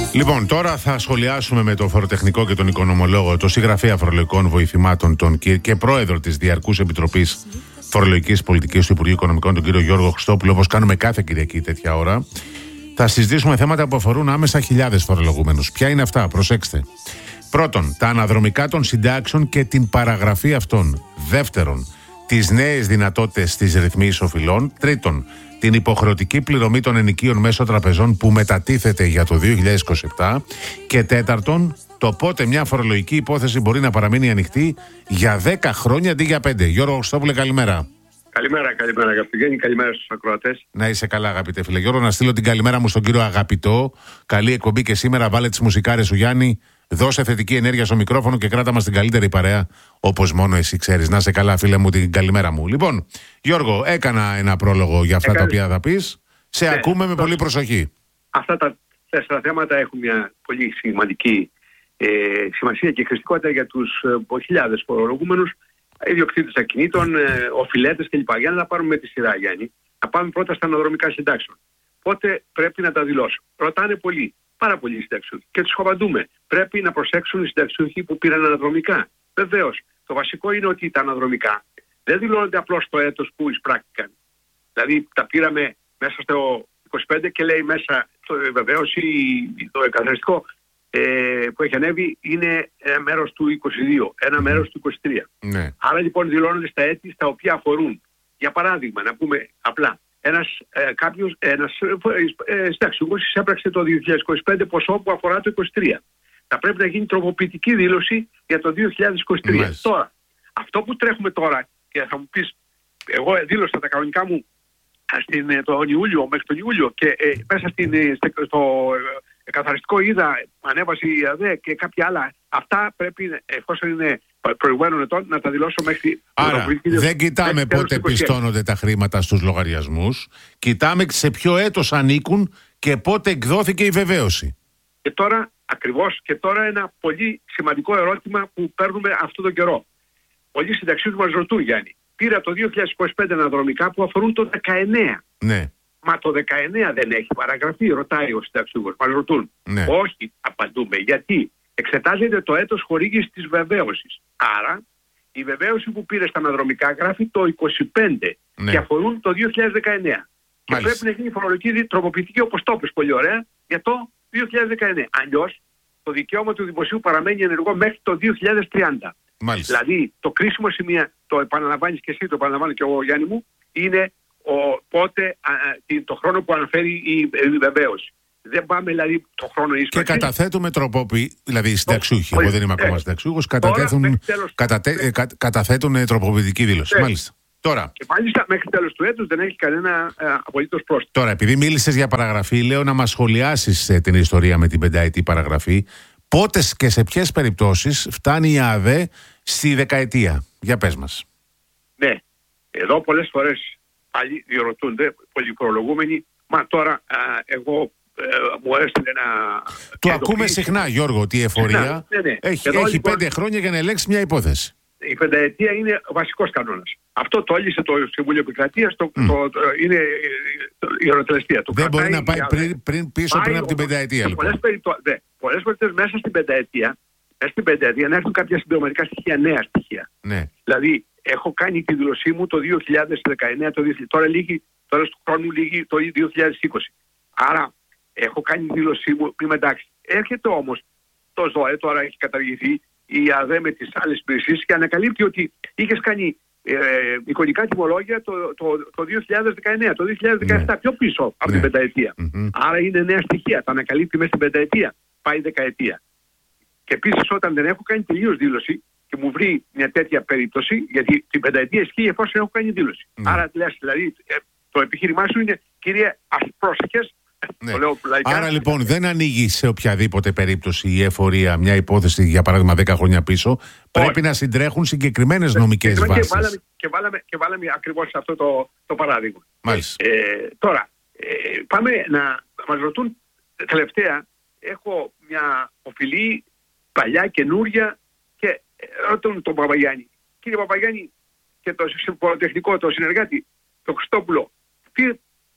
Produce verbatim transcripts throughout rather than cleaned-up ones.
Λοιπόν, τώρα θα σχολιάσουμε με τον φοροτεχνικό και τον οικονομολόγο, τον συγγραφέα φορολογικών βοηθημάτων τον, και πρόεδρο της Διαρκούς Επιτροπής Φορολογικής Πολιτικής του Υπουργείου Οικονομικών, τον κύριο Γιώργο Χριστόπουλο, όπως κάνουμε κάθε Κυριακή τέτοια ώρα. Θα συζητήσουμε θέματα που αφορούν άμεσα χιλιάδες φορολογούμενους. Ποια είναι αυτά, προσέξτε. Πρώτον, τα αναδρομικά των συντάξεων και την παραγραφή αυτών. Δεύτερον, τις νέες δυνατότητες της ρυθμίσης οφειλών. Τρίτον, την υποχρεωτική πληρωμή των ενοικίων μέσω τραπεζών που μετατίθεται για το δύο χιλιάδες είκοσι επτά. Και τέταρτον, το πότε μια φορολογική υπόθεση μπορεί να παραμείνει ανοιχτή για δέκα χρόνια αντί για πέντε. Γιώργο Χριστόπουλε, καλημέρα. Καλημέρα, καλημέρα αγαπητέ. Καλημέρα στους ακροατές. Να είσαι καλά, αγαπητέ φίλε. Γιώργο, να στείλω την καλημέρα μου στον κύριο Αγαπητό. Καλή εκπομπή και σήμερα. Βάλε τις μουσικάρες σου, Γιάννη. Δώσε θετική ενέργεια στο μικρόφωνο και κράτα μας την καλύτερη παρέα, όπως μόνο εσύ ξέρεις. Να είσαι καλά, φίλε μου, την καλημέρα μου. Λοιπόν, Γιώργο, έκανα ένα πρόλογο για αυτά Έκανε. τα οποία θα πεις. Σε ναι, ακούμε με πολύ προσοχή. Αυτά τα τέσσερα θέματα έχουν μια πολύ σημαντική ε, σημασία και χρηστικότητα για τους ε, χιλιάδες φορολογούμενους, ιδιοκτήτες ακινήτων, ε, οφειλέτες κλπ. Για να τα πάρουμε με τη σειρά, Γιάννη. Να πάμε πρώτα στα αναδρομικά συντάξεων. Πότε πρέπει να τα δηλώσω. Ρωτάνε πολλοί. Πάρα πολλοί συνταξιούχοι. Και τους απαντούμε. Πρέπει να προσέξουν οι συνταξιούχοι που πήραν αναδρομικά. Βεβαίως. Το βασικό είναι ότι τα αναδρομικά δεν δηλώνονται απλώς το έτος που εισπράχτηκαν. Δηλαδή τα πήραμε μέσα στο είκοσι πέντε και λέει μέσα βεβαίως το εκαθαριστικό ε, που έχει ανέβει είναι ένα μέρος του είκοσι δύο, ένα μέρος του είκοσι τρία. Ναι. Άρα λοιπόν δηλώνονται στα έτη στα οποία αφορούν. Για παράδειγμα, να πούμε απλά. Ένας, ε, κάποιος, ένας ε, ε, συνταξιούχος εισέπραξε το δύο χιλιάδες είκοσι πέντε ποσό που αφορά το είκοσι τρία. Θα πρέπει να γίνει τροποποιητική δήλωση για το δύο χιλιάδες είκοσι τρία. Μάλιστα. Τώρα, αυτό που τρέχουμε τώρα, και θα μου πεις, εγώ δήλωσα τα κανονικά μου στην, τον Ιούλιο, μέχρι τον Ιούλιο και ε, μέσα στην, στο ε, καθαριστικό είδα, ανέβασε η ΑΔΕ και κάποια άλλα. Αυτά πρέπει, εφόσον είναι προηγουμένων ετών, να τα δηλώσω μέχρι... Άρα, δεν κοιτάμε πότε πιστώνονται τα χρήματα στους λογαριασμούς. Κοιτάμε σε ποιο έτος ανήκουν και πότε εκδόθηκε η βεβαίωση. Και τώρα, ακριβώς, και τώρα ένα πολύ σημαντικό ερώτημα που παίρνουμε αυτόν τον καιρό. Πολλοί συνταξιούχοι μας ρωτούν, Γιάννη, πήρα το δύο χιλιάδες είκοσι πέντε αναδρομικά που αφορούν το δεκαεννέα. Ναι. Μα το δεκαεννέα δεν έχει παραγραφεί, ρωτάει ο συνταξιούχος. Μας ρωτούν. Ναι. Όχι, απαντούμε. Γιατί? Εξετάζεται το έτος χορήγησης της βεβαίωσης. Άρα, η βεβαίωση που πήρε στα αναδρομικά γράφει το είκοσι πέντε, ναι, και αφορούν το δύο χιλιάδες δεκαεννέα. Μάλιστα. Και πρέπει να γίνει φορολογική τροποποιητική, όπως το είπες πολύ ωραία, για το δύο χιλιάδες δεκαεννέα. Αλλιώς, το δικαίωμα του δημοσίου παραμένει ενεργό μέχρι το δύο χιλιάδες τριάντα. Μάλιστα. Δηλαδή, το κρίσιμο σημείο, το επαναλαμβάνεις και εσύ, το επαναλαμβάνω και εγώ, Γιάννη μου, είναι ο, πότε, α, το χρόνο που αναφέρει η, η βεβαίωση. Δεν πάμε δηλαδή το χρόνο ίσως. Και καταθέτουμε τροποποιη... δηλαδή οι συνταξιούχοι, εγώ δεν είμαι ακόμα συνταξιούχος, καταθέτουν... κατατε... ε, κα... καταθέτουν τροποποιητική δήλωση. Ναι. Μάλιστα. Τώρα. Και μάλιστα μέχρι τέλος του έτους δεν έχει κανένα ε, απολύτως πρόστιμο. Τώρα, επειδή μίλησες για παραγραφή, λέω να μας σχολιάσεις ε, την ιστορία με την πενταετή παραγραφή. Πότε και σε ποιες περιπτώσεις φτάνει η ΑΔΕ στη δεκαετία? Για πες μας. Ναι. Εδώ πολλές φορές άλλοι διορωτούνται, πολλοί φορολογούμενοι, μα τώρα α, εγώ ε, μου έστειλε ένα... Το ακούμε συχνά, Γιώργο, ότι η εφορία ναι, ναι. έχει, έχει λοιπόν, πέντε χρόνια για να ελέγξει μια υπόθεση. Η πενταετία είναι ο βασικός κανόνας. Αυτό το έλυσε το Συμβούλιο Επικρατείας, το, mm. το, το, είναι η οροτελεστία του. Δεν μπορεί να πάει πριν, πριν, πίσω πάει πριν από την πενταετία. Λοιπόν. Πολλές περιπτώσεις περιπτώ, μέσα στην πενταετία, μέσα στην πενταετία να έρθουν κάποια συμπληρωματικά στοιχεία, νέα στοιχεία. Ναι. Δηλαδή, έχω κάνει τη δήλωσή μου το δύο χιλιάδες δεκαεννέα, το δύο χιλιάδες, τώρα, λίγη, τώρα στο χρόνο λίγη το δύο χιλιάδες είκοσι. Άρα, έχω κάνει τη δήλωσή μου, είμαι εντάξει. Έρχεται όμως το ΖΟΕ, τώρα έχει καταργηθεί, η ΑΔΕ με τις άλλες υπηρεσίες και ανακαλύπτει ότι είχες κάνει ε, εικονικά τιμολόγια το, το, το δύο χιλιάδες δεκαεννέα, το δύο χιλιάδες δεκαεπτά, ναι, πιο πίσω από ναι. την πενταετία. Mm-hmm. Άρα είναι νέα στοιχεία, τα ανακαλύπτει μέσα στην πενταετία, πάει δεκαετία. Και επίσης όταν δεν έχω κάνει τελείως δήλωση και μου βρει μια τέτοια περίπτωση, γιατί την πενταετία ισχύει εφόσον έχω κάνει δήλωση. Mm. Άρα λες, δηλαδή το επιχείρημά σου είναι, κύριε, ας πρόσεχες. Ναι. Άρα λοιπόν δεν ανοίγει σε οποιαδήποτε περίπτωση η εφορία μια υπόθεση, για παράδειγμα δέκα χρόνια πίσω. Όχι. Πρέπει να συντρέχουν συγκεκριμένες νομικές βάσεις. Και βάλαμε, και βάλαμε, και βάλαμε ακριβώς αυτό το, το παράδειγμα. Μάλιστα. Ε, τώρα, ε, πάμε να μας ρωτούν τελευταία. Έχω μια οφειλή παλιά, καινούρια και ρωτούν τον Παπαγιάννη. Κύριε Παπαγιάννη και το φοροτεχνικό, το συνεργάτη, το Χριστόπουλο, τι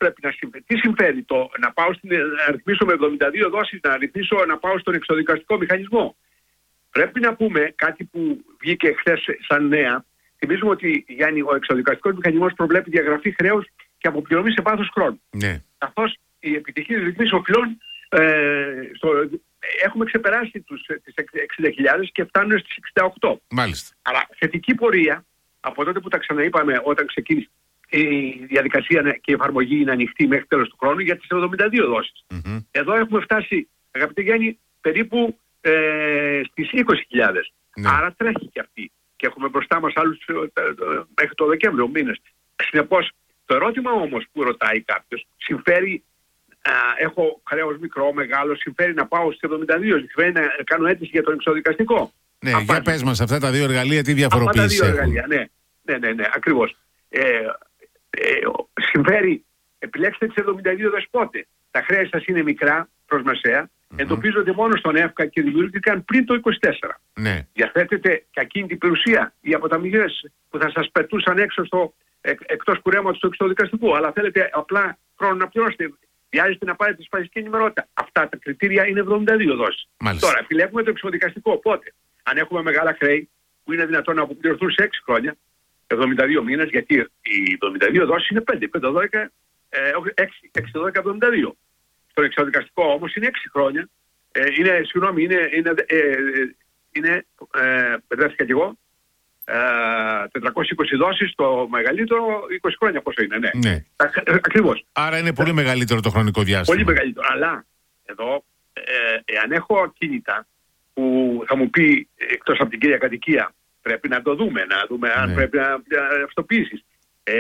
πρέπει να συμφέρει. Τι συμφέρει το να πάω στην, να ρυθμίσω με εβδομήντα δύο δόσεις, να ρυθμίσω να πάω στον εξοδικαστικό μηχανισμό. Πρέπει να πούμε κάτι που βγήκε χθες σαν νέα. Θυμίζουμε ότι, Γιάννη, ο εξοδικαστικός μηχανισμός προβλέπει διαγραφή χρέους και αποπληρωμή σε βάθος χρόνου. Ναι. Καθώς η επιτυχής ρυθμίση οφειλών ε, στο, έχουμε ξεπεράσει τους, τις εξήντα χιλιάδες και φτάνουν στις εξήντα οκτώ. Μάλιστα. Αλλά θετική πορεία από τότε που τα ξαναείπαμε όταν ξεκίνησε η διαδικασία και η εφαρμογή είναι ανοιχτή μέχρι τέλος του χρόνου για τις εβδομήντα δύο δόσεις. Mm-hmm. Εδώ έχουμε φτάσει, αγαπητέ Γιάννη, περίπου ε, στις είκοσι χιλιάδες. Ναι. Άρα τρέχει και αυτή. Και έχουμε μπροστά μας άλλους ε, ε, ε, μέχρι το Δεκέμβριο μήνες. Συνεπώς, το ερώτημα όμως που ρωτάει κάποιος, συμφέρει, α, έχω χρέος μικρό, μεγάλο, συμφέρει να πάω στις εβδομήντα δύο, συμφέρει να κάνω αίτηση για τον εξοδικαστικό. Ναι, Απάντηση. Για πες μας αυτά τα δύο εργαλεία τι διαφοροποίηση έχουν. Αυτά τα δύο εργαλεία, ναι, ναι, ναι, ναι ακριβώς. Ε, ε, συμφέρει, επιλέξτε τις εβδομήντα δύο δόσεις πότε. Τα χρέη σας είναι μικρά προς μεσαία, mm-hmm. εντοπίζονται μόνο στον ΕΦΚΑ και δημιουργήθηκαν πριν το είκοσι τέσσερα. Ναι. Διαθέτετε και ακίνητη περιουσία ή αποταμιές που θα σας πετούσαν έξω στο, εκ, εκτός κουρέματος του εξοδικαστικού, αλλά θέλετε απλά χρόνο να πληρώσετε. Βιάζεστε να πάρετε τη σπασική ενημερότητα. Αυτά τα κριτήρια είναι εβδομήντα δύο δόσεις. Μάλιστα. Τώρα επιλέγουμε το εξοδικαστικό. Πότε? Αν έχουμε μεγάλα χρέη που είναι δυνατόν να αποπληρωθούν σε έξι χρόνια, εβδομήντα δύο μήνες, γιατί οι εβδομήντα δύο δόσεις είναι πέντε, πέντε, δώδεκα, έξι, έξι, δώδεκα, εβδομήντα δύο. Στο εξοδικαστικό όμως είναι έξι χρόνια. Ε, είναι, συγγνώμη, είναι, είναι, ε, είναι ε, μπερδεύτηκα κι εγώ, ε, τετρακόσιες είκοσι δόσεις, το μεγαλύτερο, είκοσι χρόνια πόσο είναι, ναι. ναι. Ακριβώς. Άρα είναι πολύ μεγαλύτερο το χρονικό διάστημα. Πολύ μεγαλύτερο. Αλλά εδώ, ε, εάν έχω ακίνητα που θα μου πει εκτός από την κύρια κατοικία, πρέπει να το δούμε, να δούμε αν ναι. πρέπει να αυτοποιήσεις. Ε,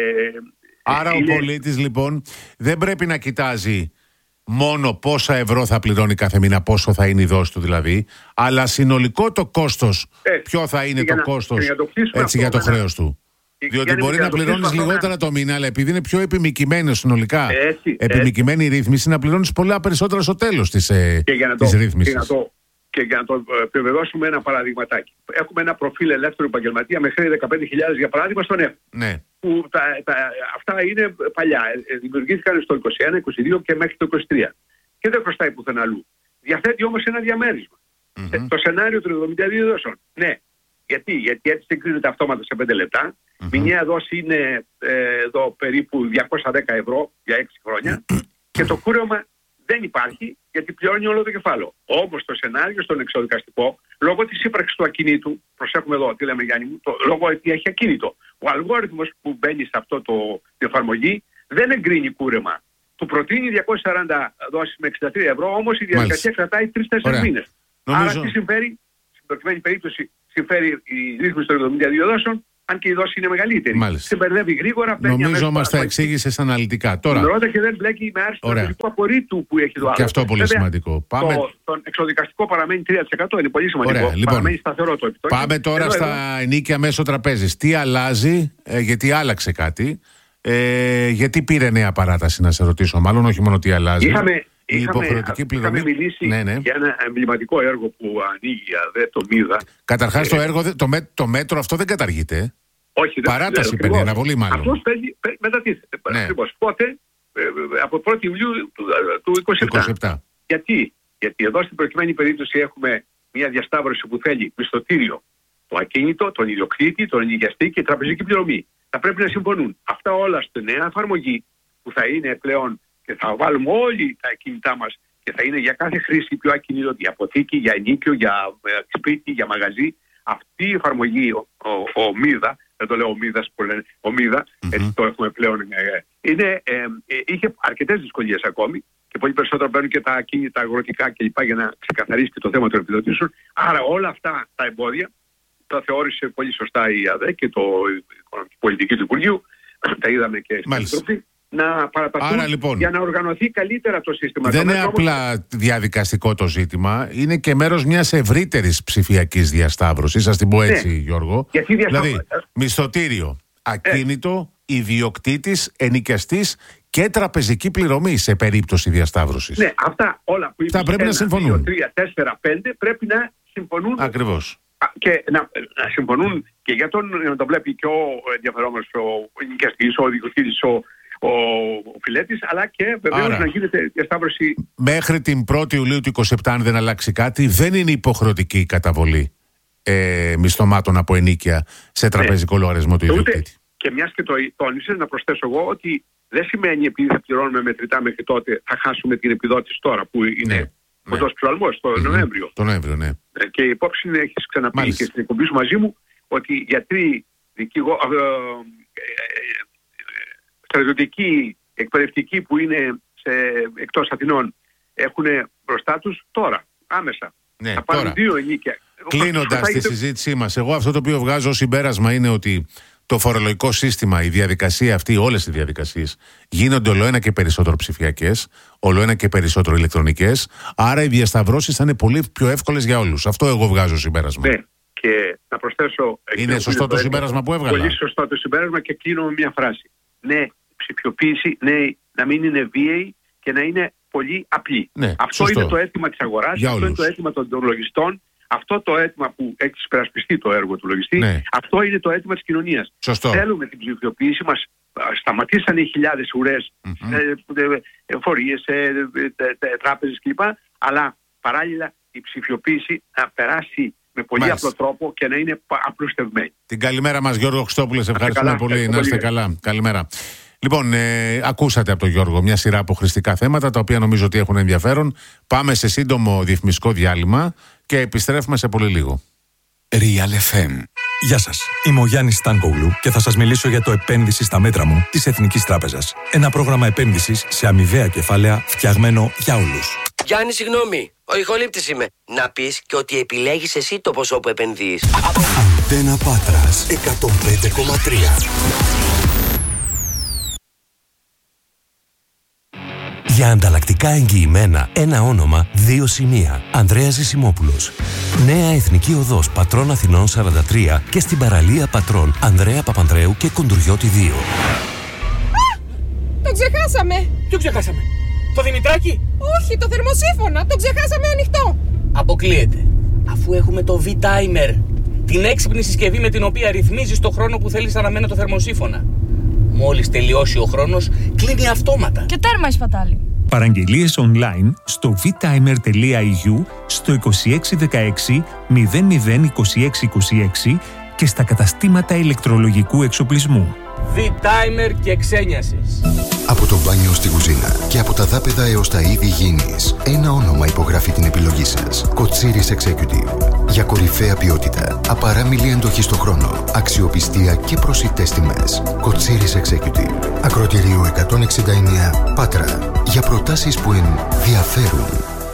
Άρα είναι... ο πολίτης λοιπόν δεν πρέπει να κοιτάζει μόνο πόσα ευρώ θα πληρώνει κάθε μήνα, πόσο θα είναι η δόση του δηλαδή, αλλά συνολικό το κόστος, ε, ποιο θα είναι το να, κόστος για το έτσι, για το χρέος του. Και διότι για μπορεί να πληρώνεις λιγότερα να... το μήνα, αλλά επειδή είναι πιο επιμικημένο συνολικά, έτσι, επιμικημένη έτσι. η ρύθμιση, να πληρώνεις πολλά περισσότερα στο τέλος της, της ρύθμισης. Και για να το επιβεβαιώσουμε ένα παραδειγματάκι. Έχουμε ένα προφίλ ελεύθερου επαγγελματία με χρέη δεκαπέντε χιλιάδες για παράδειγμα στον ΕΦ. Ναι. Που τα, τα, αυτά είναι παλιά. Δημιουργήθηκαν στο είκοσι ένα, είκοσι δύο και μέχρι το είκοσι τρία. Και δεν χρωστάει πουθενά αλλού. Διαθέτει όμως ένα διαμέρισμα. Mm-hmm. Το σενάριο των εβδομήντα δύο δόσεων. Ναι. Γιατί, Γιατί έτσι συγκρίνεται αυτόματα σε πέντε λεπτά. Mm-hmm. Μηνιαία δόση είναι ε, εδώ περίπου διακόσια δέκα ευρώ για έξι χρόνια. Και το κούρεμα δεν υπάρχει, γιατί πληρώνει όλο το κεφάλαιο. Όμως το σενάριο στον εξοδικαστικό, λόγω της ύπαρξης του ακινήτου, προσέχουμε εδώ τι λέμε Γιάννη μου, το, λόγω ότι έχει ακίνητο, ο αλγόριθμος που μπαίνει σε αυτό το εφαρμογή δεν εγκρίνει κούρεμα. Του προτείνει διακόσιες σαράντα δόσεις με εξήντα τρία ευρώ, όμως η διαδικασία κρατάει τρεις τέσσερις μήνες. Νομίζω... Άρα τι συμφέρει, στην προκειμένη περίπτωση συμφέρει η ρύθμιση των εβδομήντα δύο δόσεων, αν και η δόση είναι μεγαλύτερη. Σε μπερδεύει γρήγορα. Νομίζω μας τα εξήγησες αναλυτικά. Τώρα. Ρώτα και δεν μπλέκει με άρση του αναλυτικού απορρίτου που έχει το άλλο. Και αυτό πολύ Βέβαια, σημαντικό. Πάμε... Το, το εξοδικαστικό παραμένει τρία τοις εκατό, είναι πολύ σημαντικό. Ωραία, λοιπόν, παραμένει σταθερό το επιτόκιο. Πάμε τώρα εδώ, στα εδώ. ενίκια μέσω τραπέζης. Τι αλλάζει, ε, γιατί άλλαξε κάτι, ε, γιατί πήρε νέα παράταση, να σε ρωτήσω. Μάλλον όχι μόνο τι αλλάζει. Είχαμε, η υποχρεωτική πληρωμή. Είχαμε μιλήσει ναι, ναι. για ένα εμβληματικό έργο που ανοίγει, δε το μίδα. Καταρχάς ε, το, έργο, το, με, το μέτρο αυτό δεν καταργείται. Όχι, παράταση παίρνει, αναβολή μάλλον. Αυτός παίρνει, μετατίθεται. Ναι. Ακριβώς. Πότε, από πρώτη Ιουλίου του, του είκοσι επτά. είκοσι επτά. Γιατί? Γιατί εδώ στην προκειμένη περίπτωση έχουμε μια διασταύρωση που θέλει μισθωτήριο, το ακίνητο, τον ιδιοκτήτη, τον ενοικιαστή και τραπεζική πληρωμή. Θα πρέπει να συμφωνούν. Αυτά όλα στη νέα εφαρμογή που θα είναι πλέον και θα βάλουμε όλοι τα ακίνητά μας και θα είναι για κάθε χρήση πιο ακίνητο, για αποθήκη, για ενοίκιο, για σπίτι, για μαγαζί. Αυτή η εφαρμογή, ο, ο, ο ΜΥΔΑ, δεν το λέω ο Μίδας που λένε ο Μίδα, mm-hmm. έτσι το έχουμε πλέον, ε, είναι, ε, ε, είχε αρκετές δυσκολίες ακόμη και πολύ περισσότερο παίρνουν και τα ακίνητα αγροτικά κλπ. Για να ξεκαθαρίσει και το θέμα των επιδοτήσεων. Άρα όλα αυτά τα εμπόδια τα θεώρησε πολύ σωστά η ΑΔΕ και το Οικονομική Πολιτική του Υπουργείου, τα είδαμε και στην Επιτροπή, να παραταθούν Άρα, λοιπόν, για να οργανωθεί καλύτερα το σύστημα. Δεν είναι απλά όμως... διαδικαστικό το ζήτημα, είναι και μέρος μιας ευρύτερης ψηφιακής διασταύρωσης, ας την πω έτσι, ναι. Γιώργο. Γιατί διασταύρω... Δηλαδή, μισθωτήριο, ακίνητο, ε. ιδιοκτήτης, ενοικιαστής και τραπεζική πληρωμή σε περίπτωση διασταύρωσης. Ναι, αυτά όλα που είπες, πρέπει ένα, να συμφωνούν. δύο, τρία, τέσσερα, πέντε πρέπει να συμφωνούν. Ακριβώς. Και να, να συμφωνούν και για τον να το βλέπει και ο ενδιαφερόμενος, ο ενοικιαστής, ο ιδιοκτήτης, ο ο, ο φιλέτης, αλλά και βεβαίως Άρα, να γίνεται διασταύρωση. Μέχρι την πρώτη Ιουλίου του είκοσι επτά, αν δεν αλλάξει κάτι, δεν είναι υποχρεωτική η καταβολή ε, μισθωμάτων από ενοίκια σε τραπεζικό ναι. λογαριασμό του ιδιοκτήτη. Και μιας και το τόνισες, να προσθέσω εγώ ότι δεν σημαίνει επειδή θα πληρώνουμε μετρητά μέχρι τότε θα χάσουμε την επιδότηση τώρα που είναι ναι. κοντός ψηφαλμός, το mm-hmm. Νοέμβριο. Το Νοέμβριο, ναι. Και η υπόψη είναι, έχεις ξαναπεί Μάλιστα. και στην εκπομπή σου μαζί μου, ότι γιατροί, δικηγό, ε, ε, ε, στρατιωτικοί, εκπαιδευτικοί που είναι σε, εκτός Αθηνών έχουν μπροστά τους τώρα, άμεσα. Ναι, θα πάρουν δύο ενίκια. Κλείνοντας τη είτε... συζήτησή μας, εγώ αυτό το οποίο βγάζω ως συμπέρασμα είναι ότι το φορολογικό σύστημα, η διαδικασία αυτή, όλες οι διαδικασίες γίνονται ολοένα και περισσότερο ψηφιακές, ολοένα και περισσότερο ηλεκτρονικές, άρα οι διασταυρώσεις θα είναι πολύ πιο εύκολες για όλους. Αυτό εγώ βγάζω συμπέρασμα. Ναι, και να προσθέσω... Είναι σωστό το, το συμπέρασμα που έβγαλα. Πολύ σωστό το συμπέρασμα και κλείνω με μια φράση. Ναι, ψηφιοποίηση, ναι, να μην είναι βίαιη και να είναι πολύ απλή. Ναι, αυτό σωστό. Είναι το αίτημα της αγοράς, για αυτό όλους. Είναι το αίτημα των λογιστών. Αυτό το αίτημα που έχει υπερασπιστεί το έργο του λογιστή, ναι. αυτό είναι το αίτημα της κοινωνίας. Σωστό. Θέλουμε την ψηφιοποίηση μας. Σταματήσαν οι χιλιάδες ουρές, mm-hmm. σε φορείες, σε τράπεζες κλπ. Αλλά παράλληλα η ψηφιοποίηση να περάσει με πολύ Μάλιστα. απλό τρόπο και να είναι απλουστευμένη. Την καλημέρα μας, Γιώργο Χριστόπουλε. Σε ευχαριστούμε καλά, πολύ. Να είστε καλά. Καλημέρα. Λοιπόν, ε, ακούσατε από τον Γιώργο μια σειρά από χρηστικά θέματα, τα οποία νομίζω ότι έχουν ενδιαφέρον. Πάμε σε σύντομο διαφημιστικό διάλειμμα και επιστρέφουμε σε πολύ λίγο. Real εφ εμ. Γεια σας, είμαι ο Γιάννης Στάνκογλου και θα σας μιλήσω για το επένδυση στα μέτρα μου της Εθνικής Τράπεζας. Ένα πρόγραμμα επένδυσης σε αμοιβαία κεφάλαια φτιαγμένο για όλους. Γιάννη, συγγνώμη, ο ηχολήπτης είμαι. Να πεις και ότι επιλέγεις εσύ το ποσό που επενδύεις. Αντένα Πάτρας εκατόν πέντε κόμμα τρία. Για ανταλλακτικά εγγυημένα, ένα όνομα, δύο σημεία. Ανδρέας Ζησιμόπουλος. Νέα Εθνική Οδός Πατρών Αθηνών σαράντα τρία και στην παραλία Πατρών Ανδρέα Παπανδρέου και Κοντουριώτη δύο. Α! Το ξεχάσαμε! Ποιο ξεχάσαμε? Το Δημητράκη? Όχι, το θερμοσύφωνα! Το ξεχάσαμε ανοιχτό! Αποκλείεται. Αφού έχουμε το V-Timer, την έξυπνη συσκευή με την οποία ρυθμίζεις το χρόνο που θέλεις να αναμένει το θερμοσύφωνα. Μόλις τελειώσει ο χρόνος, κλείνει αυτόματα. Και τέρμα η σπατάλη. Παραγγελίες online στο vtimer.eu, στο είκοσι έξι δεκαέξι μηδέν μηδέν είκοσι έξι είκοσι έξι και στα καταστήματα ηλεκτρολογικού εξοπλισμού. V-Timer και ξένιασες. Από το μπάνιο στη κουζίνα και από τα δάπεδα έως τα είδη υγιεινής, ένα όνομα υπογράφει την επιλογή σας. Κοτσίρις Executive. Για κορυφαία ποιότητα, απαράμιλη εντοχή στο χρόνο, αξιοπιστία και προσιτές τιμές. Κοτσίρις Executive. Ακροτηρίου εκατόν εξήντα εννέα Πάτρα. Για προτάσεις που ενδιαφέρουν.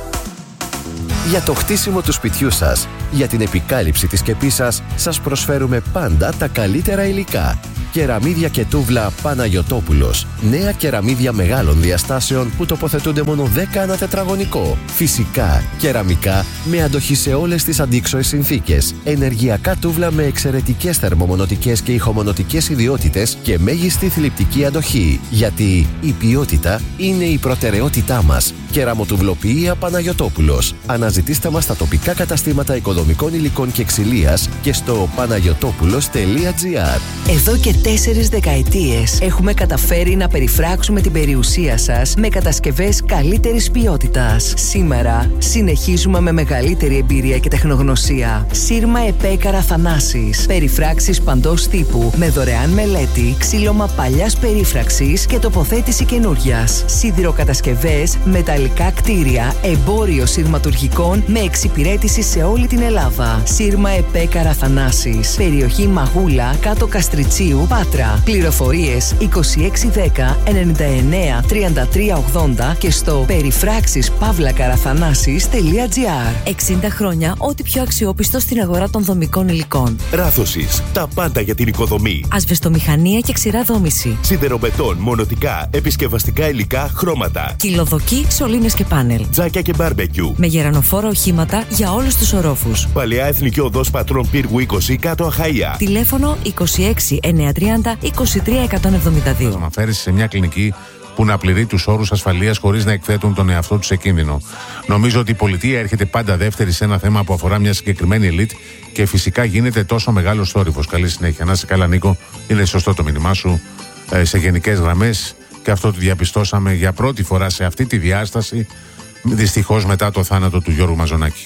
Για το χτίσιμο του σπιτιού σας, για την επικάλυψη της σκεπής σας, σας προσφέρουμε πάντα τα καλύτερα υλικά. Κεραμίδια και τούβλα Παναγιωτόπουλος. Νέα κεραμίδια μεγάλων διαστάσεων που τοποθετούνται μόνο δέκα ανά τετραγωνικό. Φυσικά, κεραμικά με αντοχή σε όλες τις αντίξωες συνθήκες. Ενεργειακά τούβλα με εξαιρετικές θερμομονωτικές και ηχομονωτικές ιδιότητες και μέγιστη θλιπτική αντοχή. Γιατί η ποιότητα είναι η προτεραιότητά μας. Κεραμοτουβλοποιία Παναγιωτόπουλος. Αναζητήστε μας στα τοπικά καταστήματα οικοδομικών υλικών και ξυλίας και στο παναγιωτόπουλος τελεία τζι άρ. Εδώ και τέσσερις δεκαετίες έχουμε καταφέρει να περιφράξουμε την περιουσία σας με κατασκευές καλύτερης ποιότητας. Σήμερα συνεχίζουμε με μεγαλύτερη εμπειρία και τεχνογνωσία. Σύρμα Επέκαρα Θανάσης. Περιφράξεις παντός τύπου με δωρεάν μελέτη, ξύλωμα παλιάς περίφραξης και τοποθέτηση καινούριας. Σιδηροκατασκευές, μεταλλικά κτίρια, εμπόριο σειρματουργικών με εξυπηρέτηση σε όλη την Ελλάδα. Σύρμα Επέκαρα Θανάσης. Περιοχή Μαγούλα, κάτω Καστριτσίου, Πάτρα. Πληροφορίες είκοσι έξι δέκα ενενήντα εννέα τριάντα τρία ογδόντα και στο περιφράξεις παύλα καραθανάσης τελεία τζι άρ. εξήντα χρόνια ό,τι πιο αξιόπιστο στην αγορά των δομικών υλικών. Ράθωσης. Τα πάντα για την οικοδομή. Ασβεστομηχανία και ξηρά δόμηση. Σιδεροβετών, μονοτικά, επισκευαστικά υλικά, χρώματα. Κυλοδοκή, σωλήνες και πάνελ. Τζάκια και μπάρμπεκιου. Με γερανοφόρα οχήματα για όλους τους ορόφους. Παλαιά Εθνική Οδός Πατρών Πύργου είκοσι κάτω Αχαΐα. Τηλέφωνο είκοσι έξι εννιακόσια τριάντα είκοσι τρία εκατόν εβδομήντα δύο. Θα αναφέρει σε μια κλινική που να πληρεί τους όρους ασφαλείας χωρίς να εκθέτουν τον εαυτό του σε κίνδυνο. Νομίζω ότι η πολιτεία έρχεται πάντα δεύτερη σε ένα θέμα που αφορά μια συγκεκριμένη ελίτ και φυσικά γίνεται τόσο μεγάλος θόρυβος. Καλή συνέχεια. Να είσαι καλά, Νίκο. Είναι σωστό το μήνυμά σου. Ε, σε γενικές γραμμές και αυτό το διαπιστώσαμε για πρώτη φορά σε αυτή τη διάσταση, δυστυχώς μετά το θάνατο του Γιώργου Μαζονάκη.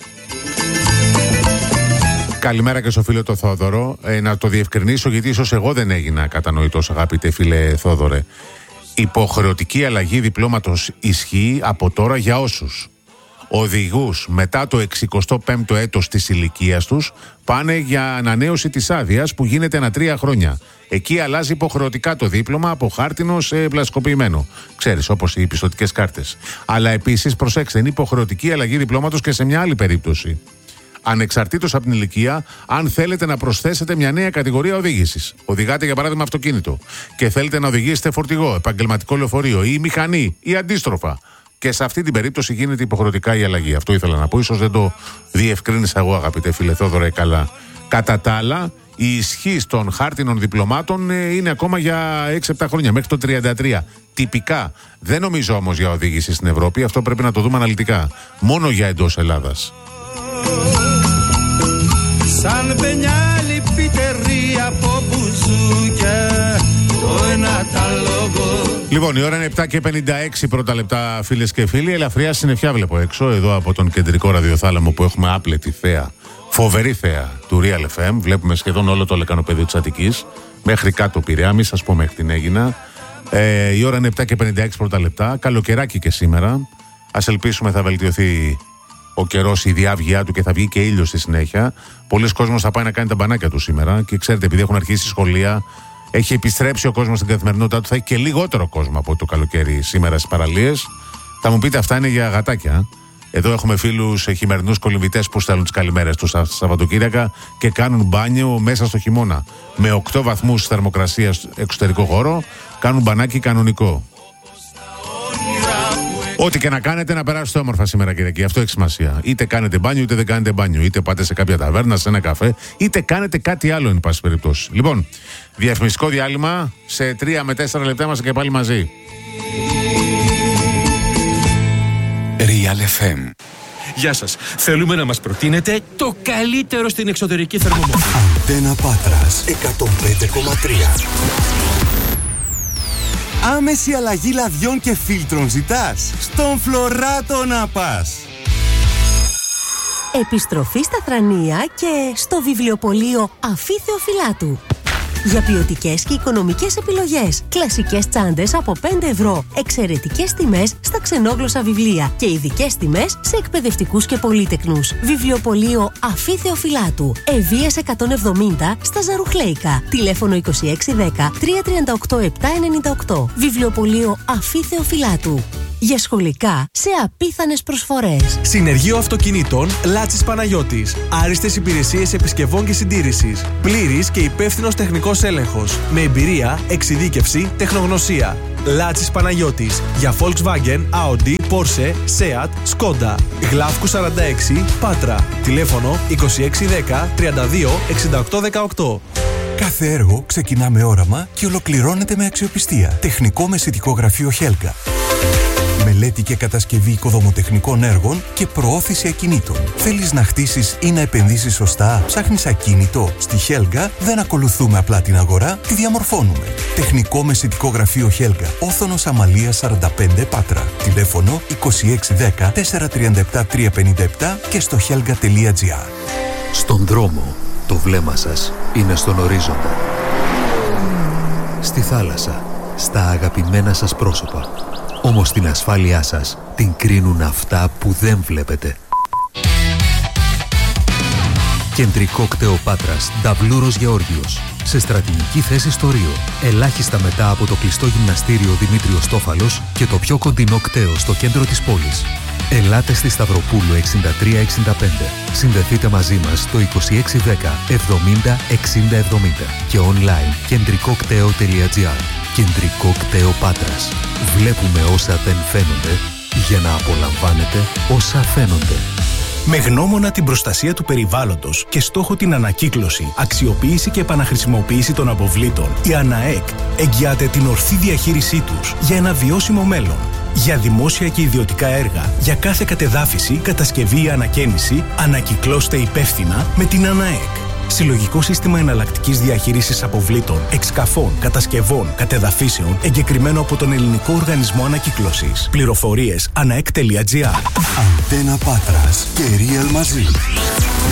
Καλημέρα και στο φίλο το Θόδωρο. Ε, να το διευκρινίσω, γιατί ίσως εγώ δεν έγινα κατανοητός, αγαπητέ φίλε Θόδωρε. Υποχρεωτική αλλαγή διπλώματος ισχύει από τώρα για όσους οδηγούς μετά το εξηκοστό πέμπτο έτος της ηλικίας τους πάνε για ανανέωση της άδειας που γίνεται ανά τρία χρόνια. Εκεί αλλάζει υποχρεωτικά το δίπλωμα από χάρτινο σε πλαστικοποιημένο. Ξέρεις, όπως οι πιστωτικές κάρτες. Αλλά επίσης, προσέξτε, είναι υποχρεωτική αλλαγή διπλώματος και σε μια άλλη περίπτωση. Ανεξαρτήτως από την ηλικία, αν θέλετε να προσθέσετε μια νέα κατηγορία οδήγησης. Οδηγάτε για παράδειγμα αυτοκίνητο και θέλετε να οδηγήσετε φορτηγό, επαγγελματικό λεωφορείο ή μηχανή ή αντίστροφα. Και σε αυτή την περίπτωση γίνεται υποχρεωτικά η αλλαγή. Αυτό ήθελα να πω. Ίσως δεν το διευκρίνησα εγώ, αγαπητέ φίλε Θόδωρα, καλά. Κατά τα άλλα, η ισχύ των χάρτινων διπλωμάτων είναι ακόμα για έξι επτά χρόνια, μέχρι το τριάντα τρία. Τυπικά. Δεν νομίζω όμως για οδήγηση στην Ευρώπη. Αυτό πρέπει να το δούμε αναλυτικά. Μόνο για εντός Ελλάδας. Σαν πενιάλη πιτερή από μπουζούκια, το ένα τα λόγο. Λοιπόν, η ώρα είναι επτά και πενήντα έξι πρώτα λεπτά, φίλες και φίλοι. Ελαφριά συννεφιά βλέπω έξω, εδώ από τον κεντρικό ραδιοθάλαμο που έχουμε άπλετη θέα, φοβερή θέα του Real εφ εμ. Βλέπουμε σχεδόν όλο το λεκανοπέδιο της Αττικής, μέχρι κάτω Πειραιά, μη σας πω μέχρι την Αίγινα. Ε, η ώρα είναι επτά και πενήντα έξι πρώτα λεπτά. Καλοκαιράκι και σήμερα. Ας ελπίσουμε θα βελτιωθεί ο καιρός, η διάβγειά του και θα βγει και ήλιος στη συνέχεια. Πολλοί κόσμος θα πάει να κάνει τα μπανάκια του σήμερα και ξέρετε, επειδή έχουν αρχίσει σχολεία, έχει επιστρέψει ο κόσμος στην καθημερινότητά του, θα έχει και λιγότερο κόσμο από το καλοκαίρι σήμερα στις παραλίες. Θα μου πείτε, αυτά είναι για γατάκια. Εδώ έχουμε φίλους χειμερινούς κολυμβητές που στέλνουν τις καλημέρες τους στα Σαββατοκύριακα και κάνουν μπάνιο μέσα στο χειμώνα. Με οκτώ βαθμούς θερμοκρασία στο εξωτερικό χώρο, κάνουν μπανάκι κανονικό. Ό,τι και να κάνετε, να περάσετε όμορφα σήμερα, Κυριακή. Αυτό έχει σημασία. Είτε κάνετε μπάνιο, είτε δεν κάνετε μπάνιο. Είτε πάτε σε κάποια ταβέρνα, σε ένα καφέ, είτε κάνετε κάτι άλλο, εν πάση περιπτώσει. Λοιπόν, διαφημιστικό διάλειμμα. Σε τρία με τέσσερα λεπτά είμαστε και πάλι μαζί. Real εφ εμ. Γεια σας. Θέλουμε να μας προτείνετε το καλύτερο στην εξωτερική θερμομόρφωση. Αντένα Πάτρας εκατόν πέντε κόμμα τρία. Άμεση αλλαγή λαδιών και φίλτρων ζητάς? Στον Φλωράτο να πας. Επιστροφή στα Θρανία και στο βιβλιοπωλείο Αφή Θεοφυλάτου. Για ποιοτικές και οικονομικές επιλογές. Κλασικές τσάντες από πέντε ευρώ. Εξαιρετικές τιμές στα ξενόγλωσσα βιβλία. Και ειδικές τιμές σε εκπαιδευτικούς και πολύτεκνους. Βιβλιοπωλείο Αφή Θεοφυλάτου. Ευβοίας εκατόν εβδομήντα στα Ζαρουχλέικα. Τηλέφωνο είκοσι έξι δέκα τρία τριάντα οκτώ επτά ενενήντα οκτώ. Βιβλιοπωλείο Αφή Θεοφυλάτου. Για σχολικά σε απίθανες προσφορές. Συνεργείο Αυτοκινήτων Λάτσης Παναγιώτης. Άριστες υπηρεσίες επισκευών και συντήρησης. Πλήρης και υπεύθυνος τεχνικός έλεγχος. Με εμπειρία, εξειδίκευση, τεχνογνωσία. Λάτσης Παναγιώτης. Για Volkswagen, Audi, Porsche, Seat, Skoda. Γλάφκου σαράντα έξι, Πάτρα. Τηλέφωνο είκοσι έξι δέκα τριάντα δύο εξήντα οκτώ δεκαοκτώ. Κάθε έργο ξεκινά με όραμα και ολοκληρώνεται με αξιοπιστία. Τεχνικό μεσητικό γραφείο Χέλγα. Μελέτη και κατασκευή οικοδομοτεχνικών έργων και προώθηση ακινήτων. Θέλεις να χτίσεις ή να επενδύσεις σωστά? Ψάχνεις ακίνητο? Στη Χέλγα δεν ακολουθούμε απλά την αγορά, τη διαμορφώνουμε. Τεχνικό μεσητικό γραφείο Χέλγα. Όθωνος Αμαλίας σαράντα πέντε Πάτρα. Τηλέφωνο είκοσι έξι δέκα τετρακόσια τριάντα επτά τριακόσια πενήντα επτά και στο helga τελεία gr. Στον δρόμο, το βλέμμα σας είναι στον ορίζοντα. Στη θάλασσα, στα αγαπημένα σας πρόσωπα. Όμως την ασφάλειά σας την κρίνουν αυτά που δεν βλέπετε. Κεντρικό κτέο Πάτρας, Νταβλούρος Γεώργιος. Σε στρατηγική θέση στο Ρίο. Ελάχιστα μετά από το κλειστό γυμναστήριο Δημήτριος Τόφαλος και το πιο κοντινό κτέο στο κέντρο της πόλης. Ελάτε στη Σταυροπούλου εξήντα τρία εξήντα πέντε. Συνδεθείτε μαζί μας στο είκοσι έξι δέκα εβδομήντα εξήντα εβδομήντα και online κεντρικό κτέο τελεία gr. Κεντρικό κτέο Πάτρας. Βλέπουμε όσα δεν φαίνονται για να απολαμβάνετε όσα φαίνονται. Με γνώμονα την προστασία του περιβάλλοντος και στόχο την ανακύκλωση, αξιοποίηση και επαναχρησιμοποίηση των αποβλήτων, η ΑΝΑΕΚ εγγυάται την ορθή διαχείρισή τους για ένα βιώσιμο μέλλον. Για δημόσια και ιδιωτικά έργα, για κάθε κατεδάφιση, κατασκευή ή ανακαίνιση, ανακυκλώστε υπεύθυνα με την ΑΝΑΕΚ. Συλλογικό σύστημα εναλλακτικής διαχείρισης αποβλήτων, εξκαφών, κατασκευών, κατεδαφίσεων, εγκεκριμένο από τον Ελληνικό Οργανισμό Ανακύκλωσης. Πληροφορίες αναεκ τελεία τζι άρ. Αντένα Πάτρας και Real μαζί.